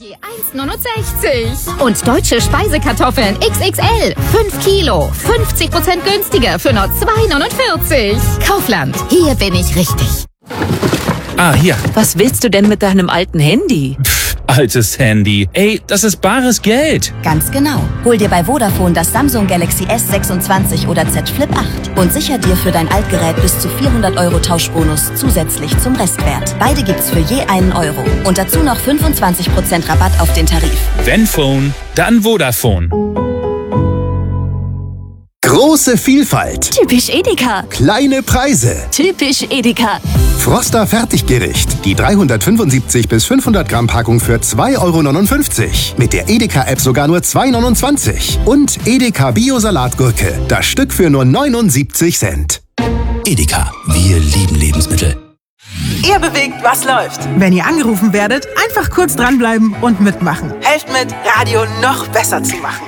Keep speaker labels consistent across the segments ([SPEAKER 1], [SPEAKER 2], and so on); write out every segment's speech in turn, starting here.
[SPEAKER 1] Je 1,69. Und deutsche Speisekartoffeln XXL. 5 Kilo. 50% günstiger für nur 2,49. Kaufland. Hier bin ich richtig.
[SPEAKER 2] Ah, hier.
[SPEAKER 3] Was willst du denn mit deinem alten Handy?
[SPEAKER 2] Altes Handy. Ey, das ist bares Geld.
[SPEAKER 4] Ganz genau. Hol dir bei Vodafone das Samsung Galaxy S26 oder Z Flip 8 und sicher dir für dein Altgerät bis zu 400 € Tauschbonus zusätzlich zum Restwert. Beide gibt's für je €1. Und dazu noch 25% Rabatt auf den Tarif.
[SPEAKER 2] Wenn Phone, dann Vodafone.
[SPEAKER 5] Große Vielfalt.
[SPEAKER 3] Typisch Edeka.
[SPEAKER 5] Kleine Preise.
[SPEAKER 3] Typisch Edeka.
[SPEAKER 5] Froster Fertiggericht. Die 375 bis 500 Gramm Packung für 2,59 €. Mit der Edeka-App sogar nur 2,29 €. Und Edeka Bio-Salatgurke. Das Stück für nur 79 Cent.
[SPEAKER 6] Edeka. Wir lieben Lebensmittel.
[SPEAKER 7] Ihr bewegt, was läuft.
[SPEAKER 8] Wenn ihr angerufen werdet, einfach kurz dranbleiben und mitmachen.
[SPEAKER 7] Helft mit, Radio noch besser zu machen.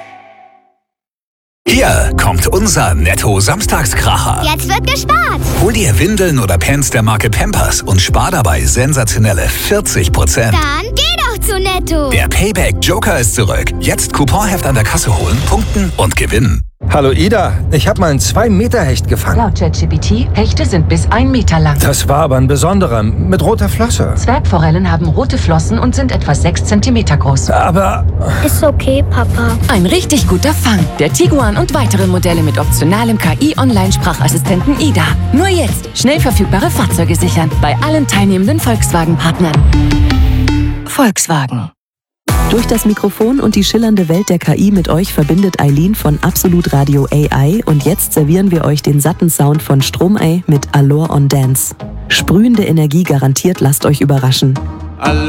[SPEAKER 6] Hier kommt unser Netto-Samstagskracher.
[SPEAKER 9] Jetzt wird gespart.
[SPEAKER 6] Hol dir Windeln oder Pants der Marke Pampers und spar dabei sensationelle 40%.
[SPEAKER 9] Dann geh doch zu Netto.
[SPEAKER 6] Der Payback Joker ist zurück. Jetzt Couponheft an der Kasse holen, punkten und gewinnen.
[SPEAKER 10] Hallo Ida, ich habe mal einen 2-Meter-Hecht gefangen.
[SPEAKER 11] Laut ChatGPT, Hechte sind bis 1 Meter lang.
[SPEAKER 10] Das war aber ein besonderer, mit roter Flosse.
[SPEAKER 11] Zwergforellen haben rote Flossen und sind etwa 6 Zentimeter groß.
[SPEAKER 10] Aber...
[SPEAKER 9] Ist okay, Papa.
[SPEAKER 3] Ein richtig guter Fang. Der Tiguan und weitere Modelle mit optionalem KI-Online-Sprachassistenten Ida. Nur jetzt schnell verfügbare Fahrzeuge sichern. Bei allen teilnehmenden Volkswagen-Partnern. Volkswagen.
[SPEAKER 12] Durch das Mikrofon und die schillernde Welt der KI mit euch verbindet Eileen von Absolut Radio AI und jetzt servieren wir euch den satten Sound von Stromae mit Allure on Dance. Sprühende Energie garantiert, lasst euch überraschen.